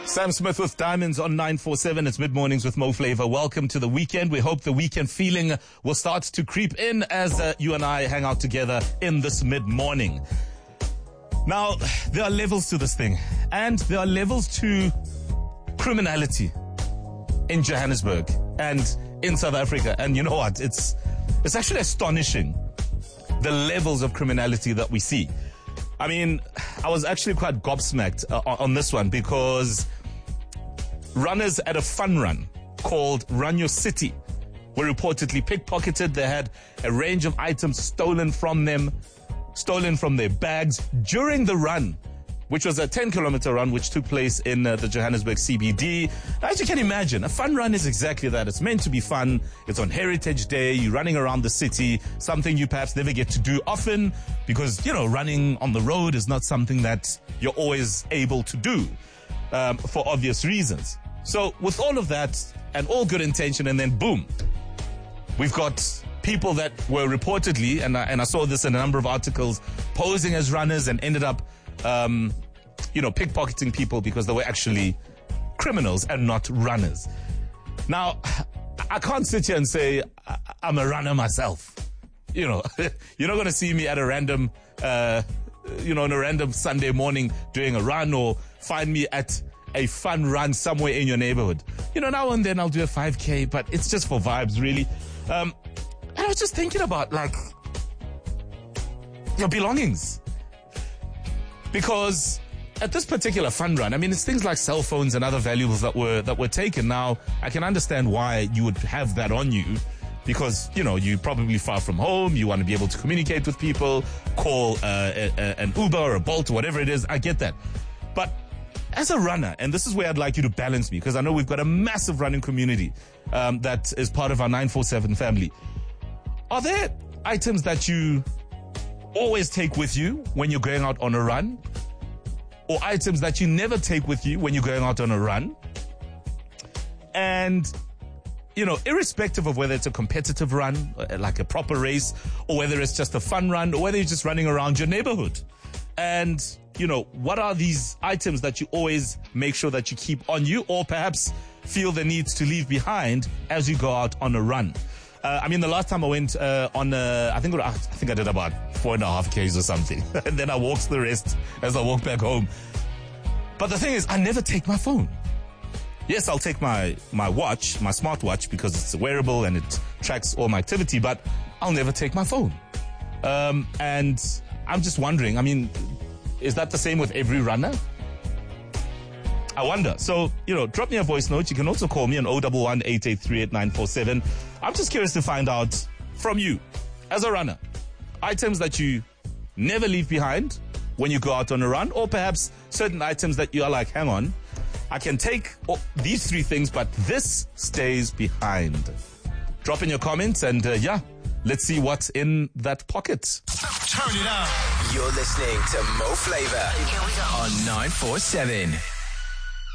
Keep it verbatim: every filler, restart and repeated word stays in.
Sam Smith with Diamonds on nine four seven. It's mid-mornings with Mo Flava. Welcome to the weekend. We hope the weekend feeling will start to creep in as uh, you and I hang out together in this mid-morning. Now, there are levels to this thing, and there are levels to criminality in Johannesburg and in South Africa. And you know what? It's it's actually astonishing, the levels of criminality that we see. I mean, I was actually quite gobsmacked uh, on this one because runners at a fun run called Run Your City were reportedly pickpocketed. They had a range of items stolen from them, stolen from their bags during the run, which was a ten kilometer run which took place in uh, the Johannesburg C B D. As you can imagine, a fun run is exactly that. It's meant to be fun. It's on Heritage Day. You're running around the city, something you perhaps never get to do often because, you know, running on the road is not something that you're always able to do um, for obvious reasons. So with all of that and all good intention, and then boom, we've got people that were reportedly, and I, and I saw this in a number of articles, posing as runners and ended up Um, you know, pickpocketing people because they were actually criminals and not runners. Now, I can't sit here and say I'm a runner myself. You know, you're not going to see me at a random, uh, you know, on a random Sunday morning doing a run, or find me at a fun run somewhere in your neighborhood. You know, now and then I'll do a five K, but it's just for vibes, really. Um, and I was just thinking about, like, your belongings. Because at this particular fun run, I mean, it's things like cell phones and other valuables that were that were taken. Now, I can understand why you would have that on you because, you know, you're probably far from home. You want to be able to communicate with people, call uh, a, a, an Uber or a Bolt or whatever it is. I get that. But as a runner, and this is where I'd like you to balance me, because I know we've got a massive running community um, that is part of our nine four seven family. Are there items that you always take with you when you're going out on a run, or items that you never take with you when you're going out on a run? And, you know, irrespective of whether it's a competitive run, like a proper race, or whether it's just a fun run, or whether you're just running around your neighborhood. And, you know, what are these items that you always make sure that you keep on you, or perhaps feel the need to leave behind as you go out on a run? Uh, I mean, the last time I went uh, on, uh, I think I think I did about four and a half Ks or something. And then I walked the rest as I walked back home. But the thing is, I never take my phone. Yes, I'll take my, my watch, my smartwatch, because it's wearable and it tracks all my activity, but I'll never take my phone. Um, and I'm just wondering, I mean, is that the same with every runner? I wonder. So, you know, drop me a voice note. You can also call me on zero one one, eight eight three, eight nine four seven. I'm just curious to find out from you, as a runner, items that you never leave behind when you go out on a run, or perhaps certain items that you are like, hang on, I can take oh, these three things, but this stays behind. Drop in your comments and, uh, yeah, let's see what's in that pocket. Turn it up. You're listening to Mo Flava on nine four seven.